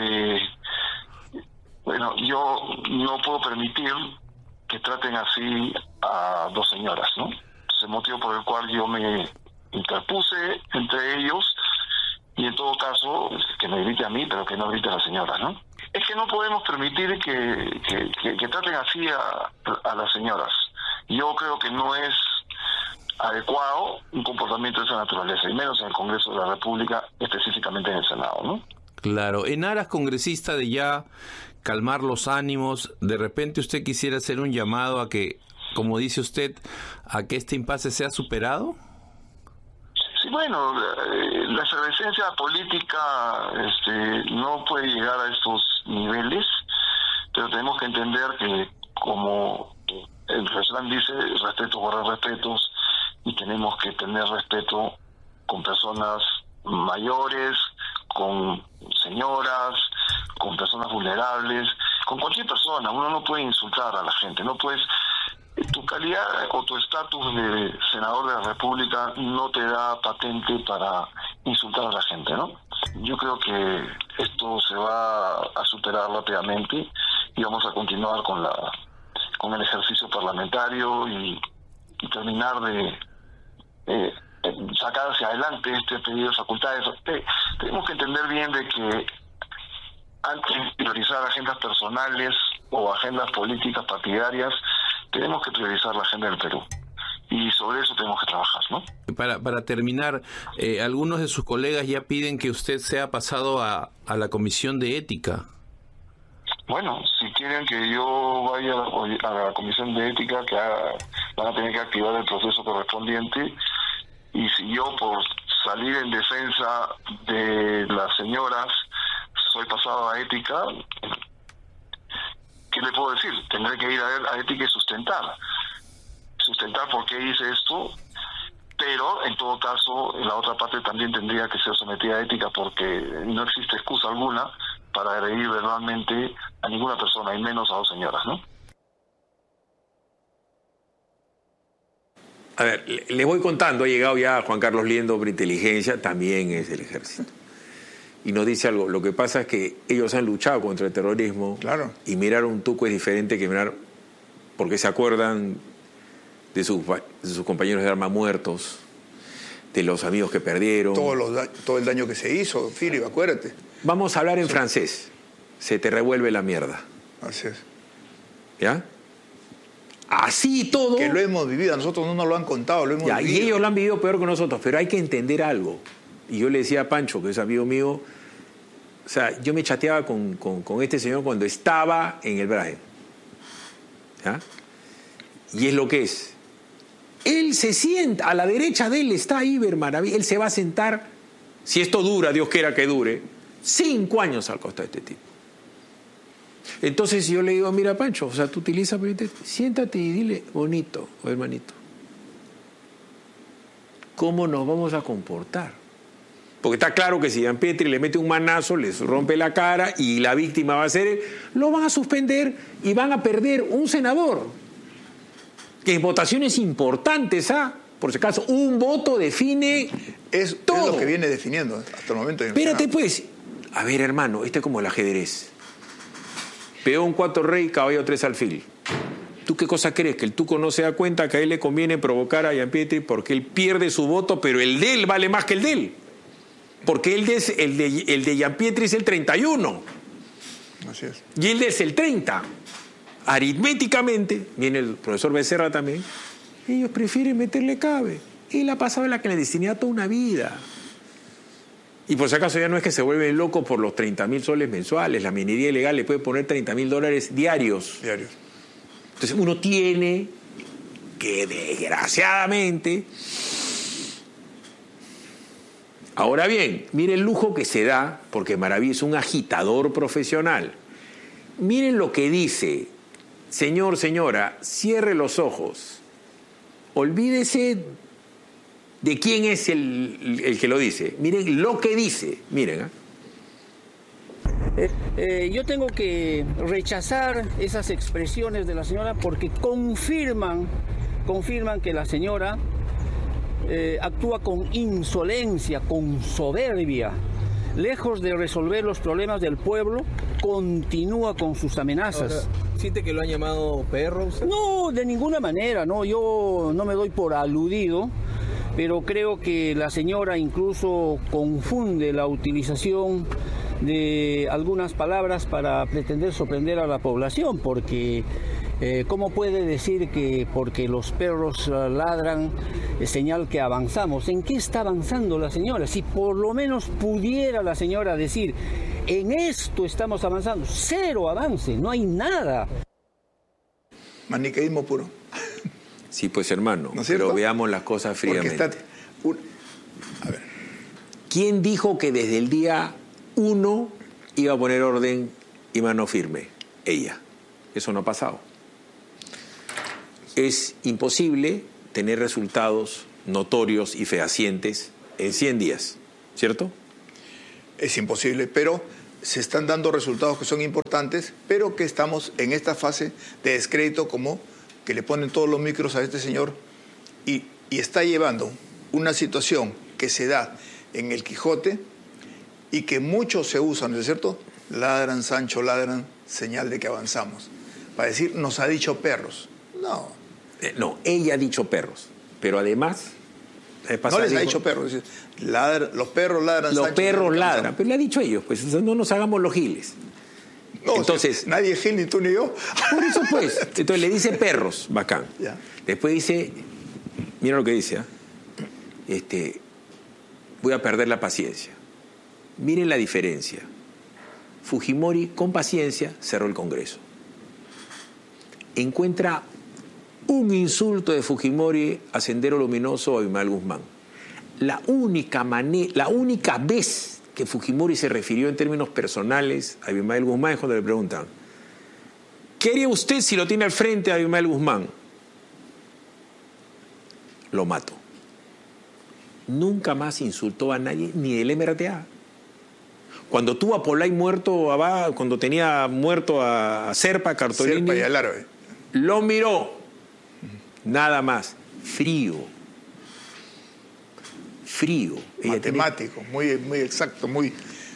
bueno, yo no puedo permitir que traten así a 2 señoras, ¿no? Es el motivo por el cual yo me interpuse entre ellos, y en todo caso, que me grite a mí, pero que no grite a la señora, ¿no? Es que no podemos permitir que traten así a las señoras. Yo creo que no es adecuado un comportamiento de esa naturaleza, y menos en el Congreso de la República, específicamente en el Senado, ¿no? Claro, en aras congresista de ya calmar los ánimos, de repente usted quisiera hacer un llamado a que, como dice usted, a que este impasse sea superado. Sí, bueno, la efervescencia política no puede llegar a estos niveles, pero tenemos que entender que, como el refrán dice, respeto guarda respetos, y tenemos que tener respeto con personas mayores, con señoras, con personas vulnerables, con cualquier persona. Uno no puede insultar a la gente, no puedes. Tu calidad o tu estatus de senador de la República no te da patente para insultar a la gente, ¿no? Yo creo que esto se va a superar rápidamente y vamos a continuar con el ejercicio parlamentario y terminar de sacar hacia adelante este pedido de facultades. Tenemos que entender bien de que antes de priorizar agendas personales o agendas políticas partidarias, tenemos que priorizar la agenda del Perú. Y sobre eso tenemos que trabajar, ¿no? Para terminar, algunos de sus colegas ya piden que usted sea pasado a la Comisión de Ética. Bueno, si quieren que yo vaya a la Comisión de Ética, van a tener que activar el proceso correspondiente. Y si yo, por salir en defensa de las señoras, soy pasado a Ética, ¿qué le puedo decir? Tendré que ir a Ética y sustentar por qué hice esto, pero en todo caso la otra parte también tendría que ser sometida a Ética, porque no existe excusa alguna para agredir verbalmente a ninguna persona, y menos a 2 señoras, ¿no? A ver, les voy contando, ha llegado ya Juan Carlos Liendo por inteligencia, también es del ejército. Y nos dice algo, lo que pasa es que ellos han luchado contra el terrorismo. Claro. Y mirar un tuco es diferente que mirar, porque se acuerdan de sus compañeros de arma muertos, de los amigos que perdieron. Todo el daño que se hizo, Philip, acuérdate. Vamos a hablar en francés. Se te revuelve la mierda. Así es. ¿Ya? Así todo. Que lo hemos vivido, a nosotros no nos lo han contado, lo hemos vivido. Y ellos lo han vivido peor que nosotros, pero hay que entender algo. Y yo le decía a Pancho, que es amigo mío, o sea, yo me chateaba con este señor cuando estaba en el Brahe. ¿Ya? Y es lo que es. Él se sienta, a la derecha de él está Iber Maraví, él se va a sentar, si esto dura, Dios quiera que dure, 5 años al costado de este tipo. Entonces yo le digo, mira Pancho, o sea, tú utilizas, siéntate y dile, bonito, hermanito, ¿cómo nos vamos a comportar? Porque está claro que si Gianpietri le mete un manazo, les rompe la cara y la víctima va a ser él, lo van a suspender y van a perder un senador. Que en votaciones importantes, por si acaso, un voto define todo. Es lo que viene definiendo hasta el momento. Espérate pues, a ver hermano, este es como el ajedrez. Peón 4 rey, caballo 3 alfil. ¿Tú qué cosa crees? Que el tuco no se da cuenta que a él le conviene provocar a Gianpietri porque él pierde su voto, pero el de él vale más que el de él. Porque el de Gianpietri es el 31. Así es. Y el de es el 30. Aritméticamente, viene el profesor Becerra también, ellos prefieren meterle cabe. Él ha pasado la clandestinidad toda una vida. Y por si acaso ya no es que se vuelven locos por los 30.000 soles mensuales. La minería ilegal le puede poner $30.000 diarios. Entonces uno tiene que, desgraciadamente, Ahora bien, mire el lujo que se da, porque Maraví es un agitador profesional. Miren lo que dice: señor, señora, cierre los ojos. Olvídese de quién es el que lo dice. Miren lo que dice. Miren. Yo tengo que rechazar esas expresiones de la señora porque confirman que la señora actúa con insolencia, con soberbia. Lejos de resolver los problemas del pueblo, continúa con sus amenazas. Ahora, ¿siente que lo han llamado perro usted? No, de ninguna manera, no. Yo no me doy por aludido, pero creo que la señora incluso confunde la utilización de algunas palabras para pretender sorprender a la población, porque ¿cómo puede decir que porque los perros ladran es señal que avanzamos? ¿En qué está avanzando la señora? Si por lo menos pudiera la señora decir, en esto estamos avanzando, cero avance, no hay nada. Maniqueísmo puro. Sí, pues hermano, ¿no es pero cierto? veamos las cosas fríamente. A ver. ¿Quién dijo que desde el día 1 iba a poner orden y mano firme? Ella. Eso no ha pasado. Es imposible tener resultados notorios y fehacientes en 100 días, ¿cierto? Es imposible, pero se están dando resultados que son importantes, pero que estamos en esta fase de descrédito, como que le ponen todos los micros a este señor y está llevando una situación que se da en el Quijote y que muchos se usan, ¿no es cierto? Ladran, Sancho, ladran, señal de que avanzamos. Para decir, nos ha dicho perros. No. No, ella ha dicho perros, pero además... No les ha dicho perros, los perros ladran. Los Sancho, perros ladran, pero le ha dicho a ellos, pues no nos hagamos los giles. No, entonces, si nadie es gil, ni tú ni yo. Por eso pues, entonces le dice perros, bacán. Ya. Después dice, mira lo que dice, voy a perder la paciencia. Miren la diferencia. Fujimori, con paciencia, cerró el Congreso. Encuentra un insulto de Fujimori a Sendero Luminoso o a Abimael Guzmán. La única vez que Fujimori se refirió en términos personales a Abimael Guzmán es cuando le preguntan, ¿qué haría usted si lo tiene al frente a Abimael Guzmán? Lo mato. Nunca más insultó a nadie, ni del MRTA. Cuando tuvo a Polay muerto, cuando tenía muerto a Serpa, Cartolini, Serpa y al árabe, lo miró. Nada más. Frío. Matemático, muy exacto, muy...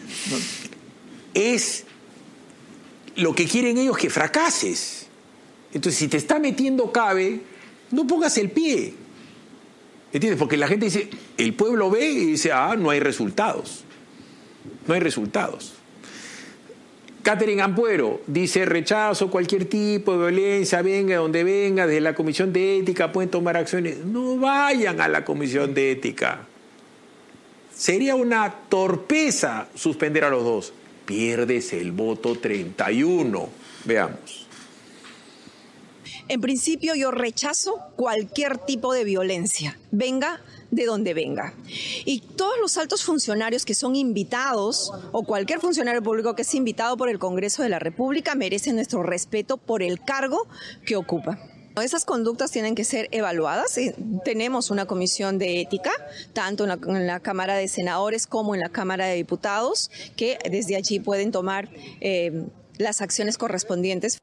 Es lo que quieren ellos, que fracases. Entonces, si te está metiendo cabe, no pongas el pie. ¿Entiendes? Porque la gente dice, el pueblo ve y dice, no hay resultados. No hay resultados. Catherine Ampuero dice, rechazo cualquier tipo de violencia, venga donde venga, desde la Comisión de Ética pueden tomar acciones. No vayan a la Comisión de Ética. Sería una torpeza suspender a los dos. Pierdes el voto 31. Veamos. En principio yo rechazo cualquier tipo de violencia, venga de donde venga. Y todos los altos funcionarios que son invitados, o cualquier funcionario público que es invitado por el Congreso de la República, merecen nuestro respeto por el cargo que ocupa. Esas conductas tienen que ser evaluadas. Tenemos una comisión de ética, tanto en la Cámara de Senadores como en la Cámara de Diputados, que desde allí pueden tomar las acciones correspondientes.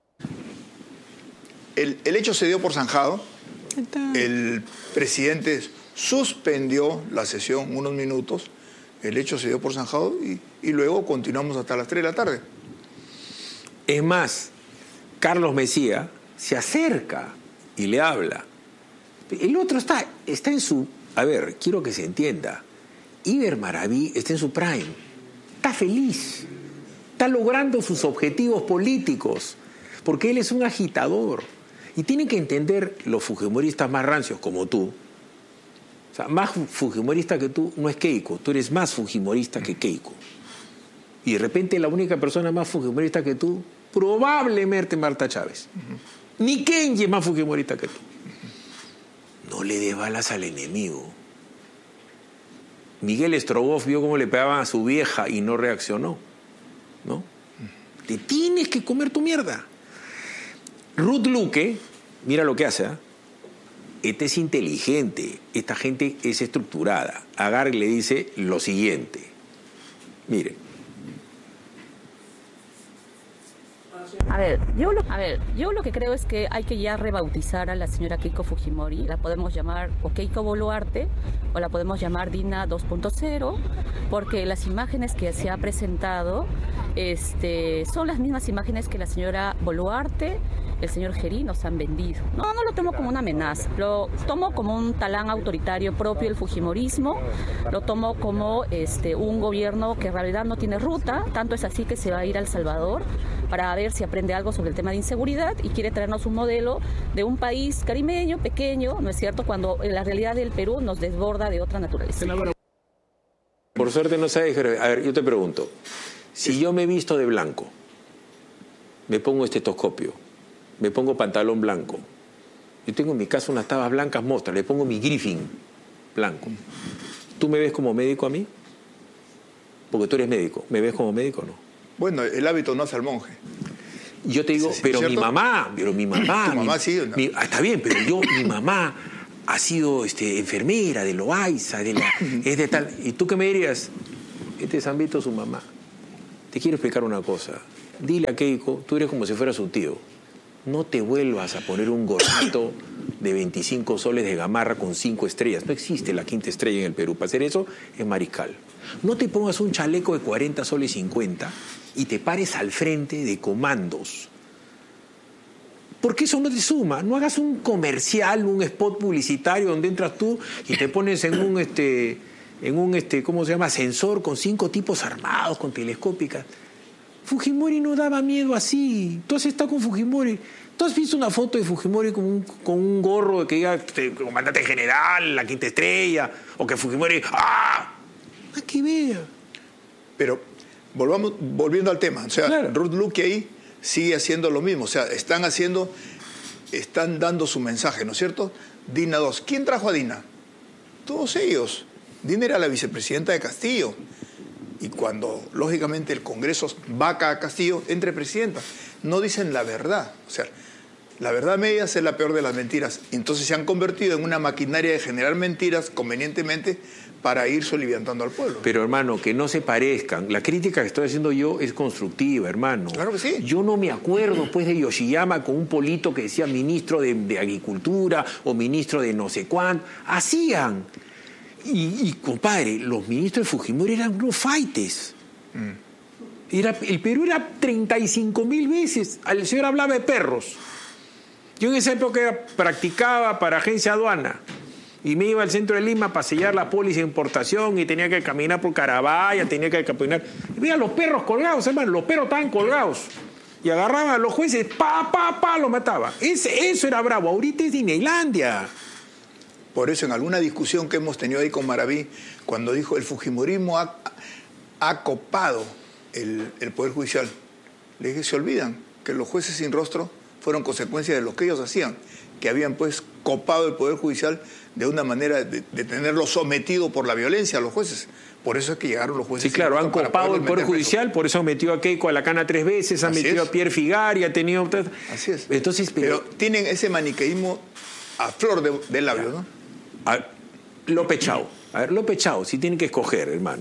El hecho se dio por zanjado. El presidente suspendió la sesión unos minutos. El hecho se dio por zanjado y luego continuamos hasta las 3 de la tarde. Es más, Carlos Mejía se acerca y le habla. El otro está en su... A ver, quiero que se entienda. Iber Maraví está en su prime. Está feliz. Está logrando sus objetivos políticos. Porque él es un agitador. Y tienen que entender los fujimoristas más rancios como tú. O sea, más fujimorista que tú no es Keiko. Tú eres más fujimorista que Keiko. Y de repente la única persona más fujimorista que tú, probablemente Marta Chávez. Ni Kenji es más fujimorista que tú. No le des balas al enemigo. Miguel Strogoff vio cómo le pegaban a su vieja y no reaccionó, ¿no? Te tienes que comer tu mierda. Ruth Luque, mira lo que hace, ¿eh? Este es inteligente, esta gente es estructurada. Agarra y le dice lo siguiente. Mire. A ver, yo lo que creo es que hay que ya rebautizar a la señora Keiko Fujimori. La podemos llamar o Keiko Boluarte o la podemos llamar Dina 2.0, porque las imágenes que se ha presentado son las mismas imágenes que la señora Boluarte, el señor Gerí nos han vendido. No lo tomo como una amenaza, lo tomo como un talán autoritario propio del fujimorismo, lo tomo como un gobierno que en realidad no tiene ruta, tanto es así que se va a ir a El Salvador para ver si aprende algo sobre el tema de inseguridad y quiere traernos un modelo de un país caribeño, pequeño, ¿no es cierto?, cuando la realidad del Perú nos desborda de otra naturaleza. Por suerte no sabes, a ver, yo te pregunto, si yo me he visto de blanco, me pongo estetoscopio, me pongo pantalón blanco, yo tengo en mi casa unas tabas blancas mostras, le pongo mi griffin blanco, ¿tú me ves como médico a mí? Porque tú eres médico, ¿me ves como médico o no? Bueno, el hábito no hace al monje. Yo te digo, Sí, pero ¿cierto? mi mamá... Tu mamá sí, ¿no? Está bien, pero mi mamá ha sido enfermera de Loaiza, es de tal... ¿Y tú qué me dirías? Este es Ambito, su mamá. Te quiero explicar una cosa. Dile a Keiko, tú eres como si fuera su tío. No te vuelvas a poner un gorrito de 25 soles de gamarra con 5 estrellas. No existe la 5ª estrella en el Perú. Para hacer eso es Mariscal. No te pongas un chaleco de 40 soles 50 y te pares al frente de comandos. Porque eso no te suma. No hagas un comercial, un spot publicitario donde entras tú y te pones en un ¿cómo se llama? Ascensor con 5 tipos armados, con telescópicas. Fujimori no daba miedo así. Tú has estado con Fujimori. ¿Tú has visto una foto de Fujimori con un gorro que diga comandante general, la 5ª estrella? O que Fujimori... ¡Ah! Hay que ver. Pero volviendo al tema. O sea, claro. Ruth Luque ahí sigue haciendo lo mismo. O sea, están dando su mensaje, ¿no es cierto? Dina 2. ¿Quién trajo a Dina? Todos ellos. Dina era la vicepresidenta de Castillo. Y cuando, lógicamente, el Congreso vaca a Castillo, entre presidenta. No dicen la verdad. O sea, la verdad media es la peor de las mentiras. Entonces se han convertido en una maquinaria de generar mentiras convenientemente para ir soliviantando al pueblo. Pero, hermano, que no se parezcan. La crítica que estoy haciendo yo es constructiva, hermano. Claro que sí. Yo no me acuerdo, pues, de Yoshiyama con un polito que decía ministro de Agricultura o ministro de no sé cuánto. Hacían. Y compadre, los ministros de Fujimori eran unos faites. El Perú era 35.000 veces. El señor hablaba de perros. Yo en esa época practicaba para agencia aduana. Y me iba al centro de Lima para sellar la póliza de importación y tenía que caminar por Carabaya, tenía que caminar. Y veía los perros colgados, hermano, los perros estaban colgados. Y agarraban a los jueces, los mataba. Eso era bravo. Ahorita es Disneylandia. Por eso, en alguna discusión que hemos tenido ahí con Maraví, cuando dijo el fujimorismo ha copado el Poder Judicial, le dije, se olvidan que los jueces sin rostro fueron consecuencia de lo que ellos hacían, que habían pues copado el Poder Judicial de una manera de tenerlo sometido por la violencia a los jueces. Por eso es que llegaron los jueces. Sí, claro, han copado el Poder Judicial, por eso han metido a Keiko a la cana 3 veces, han metido a Pierre Figari, ha tenido... Así es. Entonces, pero tienen ese maniqueísmo a flor de labio, ¿no? López Chao. A ver, López Chao, si tienen que escoger, hermano,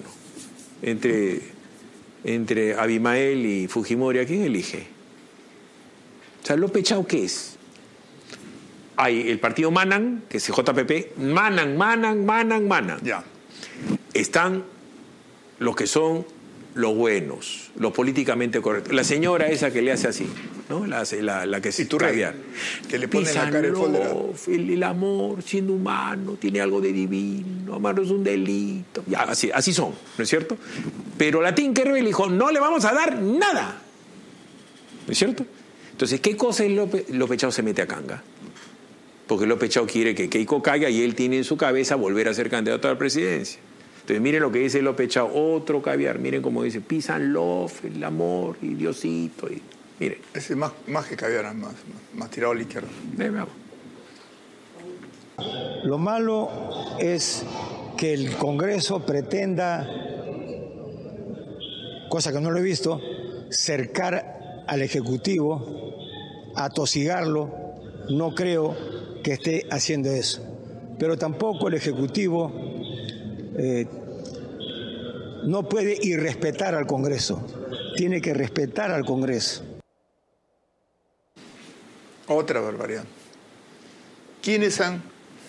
entre Abimael y Fujimori, ¿a quién elige? O sea, López Chao, ¿qué es? Hay el partido Manan, que es JPP, Manan. Ya. Están los que son los buenos, los políticamente correctos. La señora esa que le hace así, ¿no? La que se caviar. Que le pone en la cara el folder. El amor, siendo humano, tiene algo de divino, amar es un delito. Ya, así son, ¿no es cierto? Pero la Tinkerbell dijo, no le vamos a dar nada. ¿No es cierto? Entonces, ¿qué cosa es López Chao se mete a canga? Porque López Chao quiere que Keiko caiga y él tiene en su cabeza volver a ser candidato a la presidencia. Entonces, miren lo que dice López Chao, otro caviar. Miren cómo dice, peace and love, el amor, y Diosito. Y, miren. Ese es más que caviar, más tirado a la izquierda. Lo malo es que el Congreso pretenda, cosa que no lo he visto, cercar al Ejecutivo, atosigarlo. No creo que esté haciendo eso. Pero tampoco el Ejecutivo no puede irrespetar al Congreso. Tiene que respetar al Congreso. Otra barbaridad. ¿Quiénes han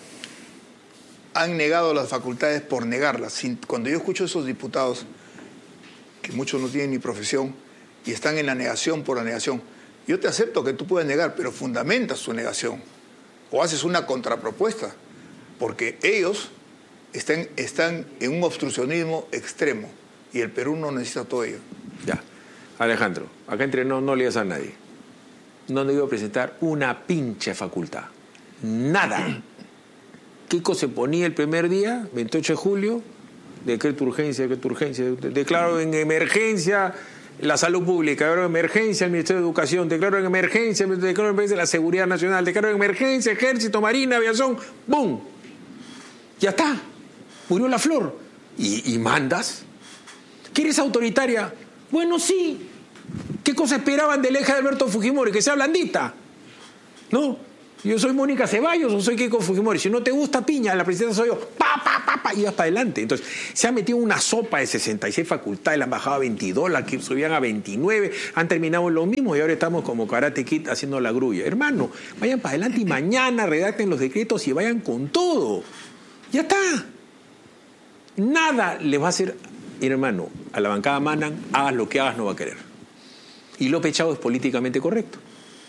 negado las facultades por negarlas? Cuando yo escucho a esos diputados, que muchos no tienen ni profesión, y están en la negación por la negación, yo te acepto que tú puedes negar, pero fundamentas tu negación. O haces una contrapropuesta, porque ellos están en un obstruccionismo extremo, y el Perú no necesita todo ello. Ya. Alejandro, acá entre no leas a nadie. No le iba a presentar una pinche facultad. Nada. Kiko se ponía el primer día, 28 de julio, decreto urgencia, declaro en emergencia la salud pública, declaro en emergencia el Ministerio de Educación, declaro en emergencia la Seguridad Nacional, declaro en emergencia Ejército, Marina, Aviación, ¡bum! Ya está. Murió la flor. ¿Y mandas? ¿Que eres autoritaria? Bueno, sí. ¿Qué cosa esperaban del eje de Alberto Fujimori? Que sea blandita. No. Yo soy Mónica Ceballos o soy Keiko Fujimori. Si no te gusta, piña, la presidenta soy yo. Y vas para adelante. Entonces, se ha metido una sopa de 66 facultades, la han bajado a 22, la que subían a 29, han terminado en lo mismo y ahora estamos como Karate Kid haciendo la grulla. Hermano, vayan para adelante y mañana redacten los decretos y vayan con todo. Ya está. Nada le va a hacer, hermano, a la bancada Manan, hagas lo que hagas, no va a querer. Y López Chao es políticamente correcto.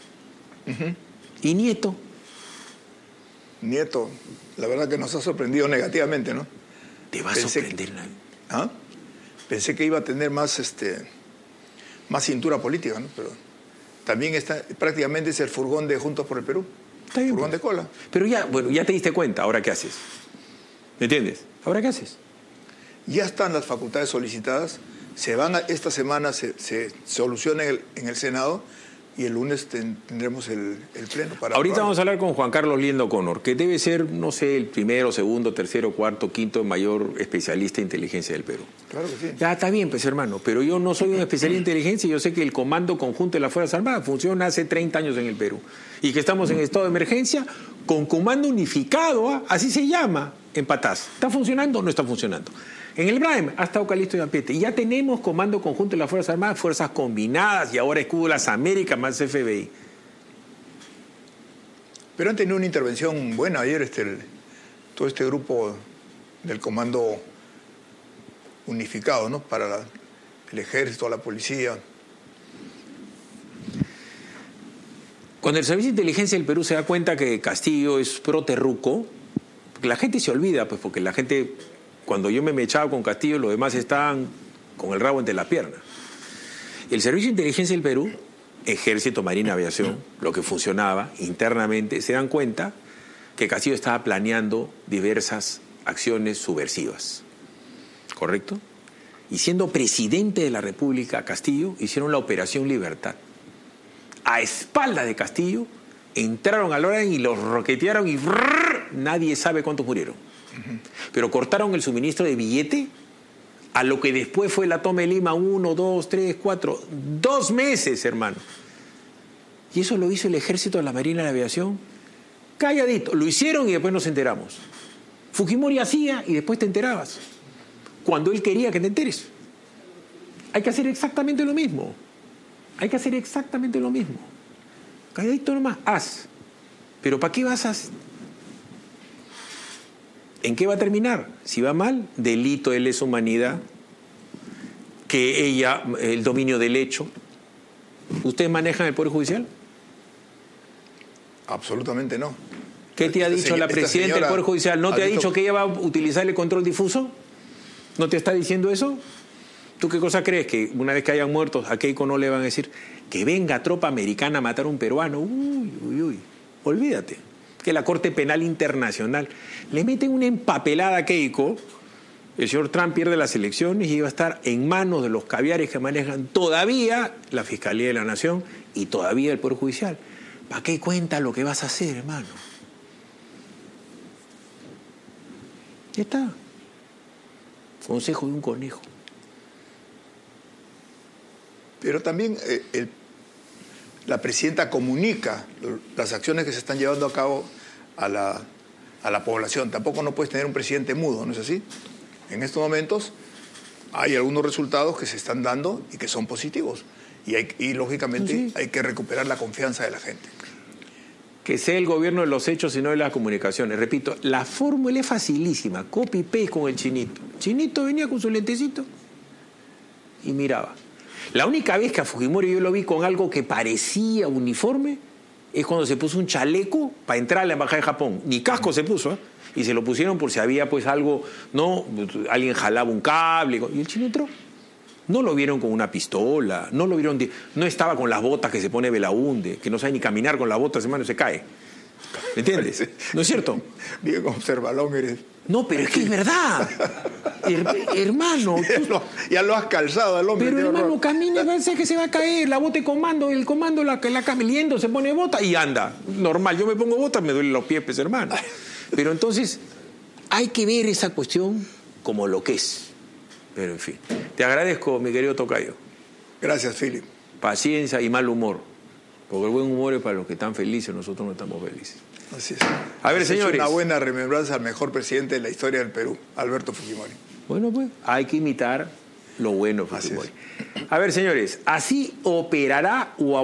¿Y Nieto? Nieto, la verdad que nos ha sorprendido negativamente, ¿no? Te va a sorprender. Pensé que iba a tener más cintura política, ¿no? Pero también prácticamente es el furgón de Juntos por el Perú. Está bien, furgón de cola. Pero ya te diste cuenta, ¿ahora qué haces? ¿Me entiendes? ¿Ahora qué haces? Ya están las facultades solicitadas, esta semana se soluciona en el Senado y el lunes tendremos el pleno para ahorita aprobarlo. Vamos a hablar con Juan Carlos Liendo Connor, que debe ser, no sé, el primero, segundo, tercero, cuarto, quinto mayor especialista en inteligencia del Perú. Claro que sí. Ya está bien, pues hermano, pero yo no soy un especialista en inteligencia y yo sé que el Comando Conjunto de las Fuerzas Armadas funciona hace 30 años en el Perú y que estamos en estado de emergencia con comando unificado, así se llama, en Patás. ¿Está funcionando o no está funcionando? En el Braem ha estado Calixto Yampete y ya tenemos Comando Conjunto de las Fuerzas Armadas, Fuerzas Combinadas y ahora Escudo de las Américas más FBI. Pero han tenido una intervención buena ayer todo este grupo del Comando Unificado, ¿no? Para el Ejército, la Policía. Cuando el Servicio de Inteligencia del Perú se da cuenta que Castillo es pro-terruco, la gente se olvida, pues porque la gente... Cuando yo me echaba con Castillo, los demás estaban con el rabo entre las piernas. El Servicio de Inteligencia del Perú, Ejército, Marina, Aviación, lo que funcionaba internamente, se dan cuenta que Castillo estaba planeando diversas acciones subversivas. ¿Correcto? Y siendo presidente de la República, Castillo, hicieron la Operación Libertad. A espaldas de Castillo, entraron al orden y los roquetearon y nadie sabe cuántos murieron. Pero cortaron el suministro de billete a lo que después fue la toma de Lima 1, 2, 3, 4, 2 meses, hermano. Y eso lo hizo el Ejército, la Marina, la Aviación. Calladito, lo hicieron y después nos enteramos. Fujimori hacía y después te enterabas. Cuando él quería que te enteres. Hay que hacer exactamente lo mismo. Hay que hacer exactamente lo mismo. Calladito nomás, haz. Pero ¿para qué vas a...? ¿En qué va a terminar? Si va mal, delito de lesa humanidad, el dominio del hecho. ¿Ustedes manejan el Poder Judicial? Absolutamente no. ¿Qué te ha dicho la presidenta del Poder Judicial? ¿No te ha dicho que ella va a utilizar el control difuso? ¿No te está diciendo eso? ¿Tú qué cosa crees? ¿Que una vez que hayan muertos a Keiko no le van a decir que venga tropa americana a matar a un peruano? Uy. Olvídate. Que la Corte Penal Internacional le meten una empapelada a Keiko, el señor Trump pierde las elecciones y va a estar en manos de los caviares que manejan todavía la Fiscalía de la Nación y todavía el Poder Judicial. ¿Para qué cuenta lo que vas a hacer, hermano? Ya está. Consejo de un conejo. Pero también la presidenta comunica las acciones que se están llevando a cabo a la población. Tampoco no puedes tener un presidente mudo, ¿no es así? En estos momentos hay algunos resultados que se están dando y que son positivos. Y lógicamente hay que recuperar la confianza de la gente. Que sea el gobierno de los hechos y no de las comunicaciones. Repito, la fórmula es facilísima. Copy-paste con el Chinito. Chinito venía con su lentecito y miraba. La única vez que a Fujimori yo lo vi con algo que parecía uniforme es cuando se puso un chaleco para entrar a la embajada de Japón. Ni casco se puso, ¿eh? Y se lo pusieron por si había pues algo, ¿no? Alguien jalaba un cable. Y el chino entró. No lo vieron con una pistola, no lo vieron, no estaba con las botas que se pone Belaúnde, que no sabe ni caminar con las botas, hermano, se cae. ¿Me entiendes? ¿No es cierto? Bien observalón eres. No, pero es que es verdad. Hermano. Ya lo has calzado al hombre. Pero hermano, camina y parece que se va a caer. La bota de comando, el comando, la cameliendo, se pone bota y anda. Normal, yo me pongo bota, me duelen los pies, pues, hermano. Pero entonces, hay que ver esa cuestión como lo que es. Pero en fin, te agradezco, mi querido tocayo. Gracias, Philip. Paciencia y mal humor. Porque el buen humor es para los que están felices, nosotros no estamos felices. Así es. A ver, señores. Una buena remembranza al mejor presidente de la historia del Perú, Alberto Fujimori. Bueno, pues, hay que imitar lo bueno de Fujimori. A ver, señores, así operará o